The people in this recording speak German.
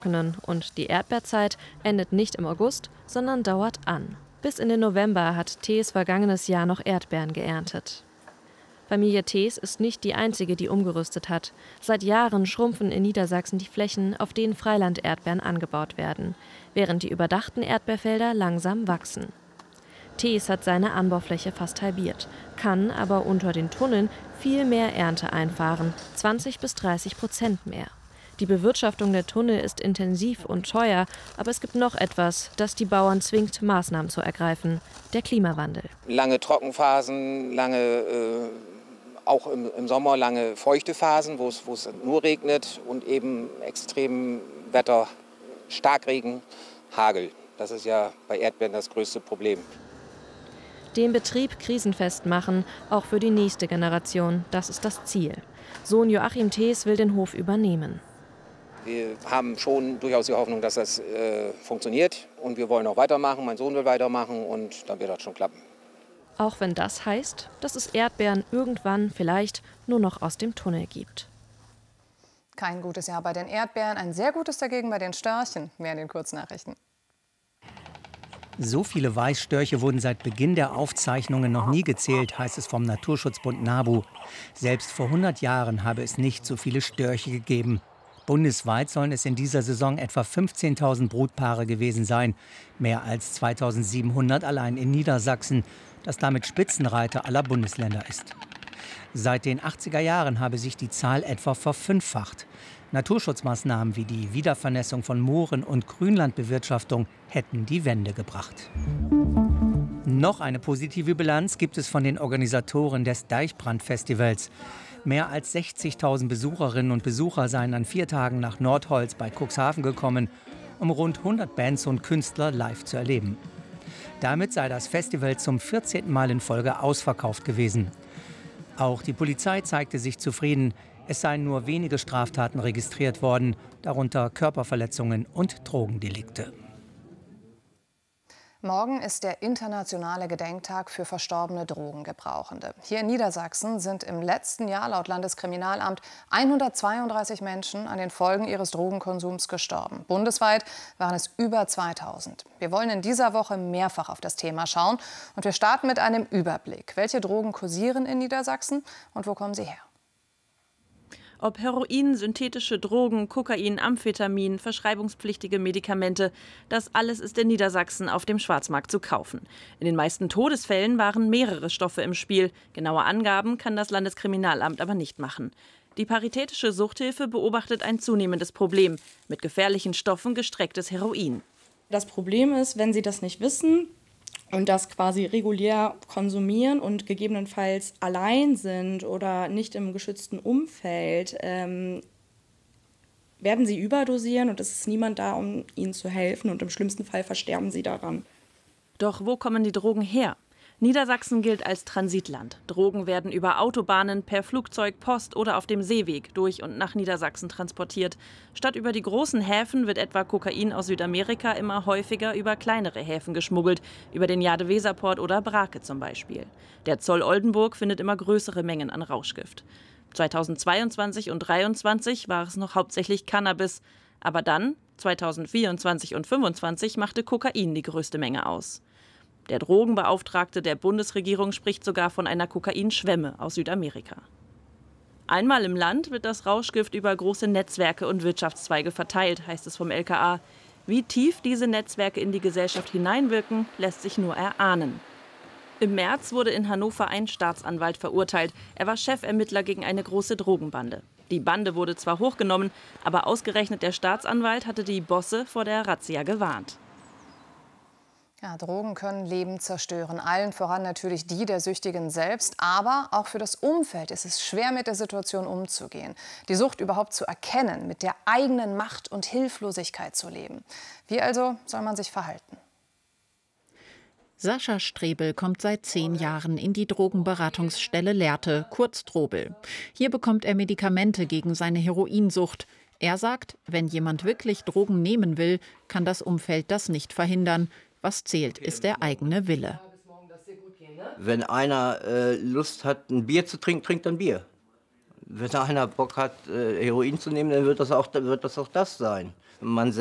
Und die Erdbeerzeit endet nicht im August, sondern dauert an. Bis in den November hat Thees vergangenes Jahr noch Erdbeeren geerntet. Familie Thees ist nicht die einzige, die umgerüstet hat. Seit Jahren schrumpfen in Niedersachsen die Flächen, auf denen Freiland-Erdbeeren angebaut werden, während die überdachten Erdbeerfelder langsam wachsen. Thees hat seine Anbaufläche fast halbiert, kann aber unter den Tunneln viel mehr Ernte einfahren, 20–30% mehr. Die Bewirtschaftung der Tunnel ist intensiv und teuer, aber es gibt noch etwas, das die Bauern zwingt, Maßnahmen zu ergreifen: der Klimawandel. Lange Trockenphasen, auch im Sommer lange feuchte Phasen, wo es nur regnet, und eben extrem Wetter, Starkregen, Hagel. Das ist ja bei Erdbeeren das größte Problem. Den Betrieb krisenfest machen, auch für die nächste Generation, das ist das Ziel. Sohn Joachim Thees will den Hof übernehmen. Wir haben schon durchaus die Hoffnung, dass das funktioniert, und wir wollen auch weitermachen. Mein Sohn will weitermachen, und dann wird das schon klappen. Auch wenn das heißt, dass es Erdbeeren irgendwann vielleicht nur noch aus dem Tunnel gibt. Kein gutes Jahr bei den Erdbeeren, ein sehr gutes dagegen bei den Störchen. Mehr in den Kurznachrichten. So viele Weißstörche wurden seit Beginn der Aufzeichnungen noch nie gezählt, heißt es vom Naturschutzbund NABU. Selbst vor 100 Jahren habe es nicht so viele Störche gegeben. Bundesweit sollen es in dieser Saison etwa 15.000 Brutpaare gewesen sein. Mehr als 2.700 allein in Niedersachsen, das damit Spitzenreiter aller Bundesländer ist. Seit den 80er Jahren habe sich die Zahl etwa verfünffacht. Naturschutzmaßnahmen wie die Wiedervernässung von Mooren und Grünlandbewirtschaftung hätten die Wende gebracht. Noch eine positive Bilanz gibt es von den Organisatoren des Deichbrand-Festivals. Mehr als 60.000 Besucherinnen und Besucher seien an 4 Tagen nach Nordholz bei Cuxhaven gekommen, um rund 100 Bands und Künstler live zu erleben. Damit sei das Festival zum 14. Mal in Folge ausverkauft gewesen. Auch die Polizei zeigte sich zufrieden. Es seien nur wenige Straftaten registriert worden, darunter Körperverletzungen und Drogendelikte. Morgen ist der internationale Gedenktag für verstorbene Drogengebrauchende. Hier in Niedersachsen sind im letzten Jahr laut Landeskriminalamt 132 Menschen an den Folgen ihres Drogenkonsums gestorben. Bundesweit waren es über 2000. Wir wollen in dieser Woche mehrfach auf das Thema schauen. Und wir starten mit einem Überblick. Welche Drogen kursieren in Niedersachsen und wo kommen sie her? Ob Heroin, synthetische Drogen, Kokain, Amphetamin, verschreibungspflichtige Medikamente, das alles ist in Niedersachsen auf dem Schwarzmarkt zu kaufen. In den meisten Todesfällen waren mehrere Stoffe im Spiel. Genaue Angaben kann das Landeskriminalamt aber nicht machen. Die Paritätische Suchthilfe beobachtet ein zunehmendes Problem: mit gefährlichen Stoffen gestrecktes Heroin. Das Problem ist, wenn Sie das nicht wissen und das quasi regulär konsumieren und gegebenenfalls allein sind oder nicht im geschützten Umfeld, werden sie überdosieren und es ist niemand da, um ihnen zu helfen, und im schlimmsten Fall versterben sie daran. Doch wo kommen die Drogen her? Niedersachsen gilt als Transitland. Drogen werden über Autobahnen, per Flugzeug, Post oder auf dem Seeweg durch und nach Niedersachsen transportiert. Statt über die großen Häfen wird etwa Kokain aus Südamerika immer häufiger über kleinere Häfen geschmuggelt, über den Jade-Weser-Port oder Brake zum Beispiel. Der Zoll Oldenburg findet immer größere Mengen an Rauschgift. 2022 und 2023 war es noch hauptsächlich Cannabis. Aber dann, 2024 und 2025, machte Kokain die größte Menge aus. Der Drogenbeauftragte der Bundesregierung spricht sogar von einer Kokainschwemme aus Südamerika. Einmal im Land wird das Rauschgift über große Netzwerke und Wirtschaftszweige verteilt, heißt es vom LKA. Wie tief diese Netzwerke in die Gesellschaft hineinwirken, lässt sich nur erahnen. Im März wurde in Hannover ein Staatsanwalt verurteilt. Er war Chefermittler gegen eine große Drogenbande. Die Bande wurde zwar hochgenommen, aber ausgerechnet der Staatsanwalt hatte die Bosse vor der Razzia gewarnt. Ja, Drogen können Leben zerstören, allen voran natürlich die der Süchtigen selbst, aber auch für das Umfeld ist es schwer, mit der Situation umzugehen, die Sucht überhaupt zu erkennen, mit der eigenen Macht und Hilflosigkeit zu leben. Wie also soll man sich verhalten? Sascha Strebel kommt seit 10 Jahren in die Drogenberatungsstelle Lehrte, kurz Drobel. Hier bekommt er Medikamente gegen seine Heroinsucht. Er sagt, wenn jemand wirklich Drogen nehmen will, kann das Umfeld das nicht verhindern. Was zählt, ist der eigene Wille. Wenn einer Lust hat, ein Bier zu trinken, trinkt er ein Bier. Wenn einer Bock hat, Heroin zu nehmen, dann wird das auch das sein. man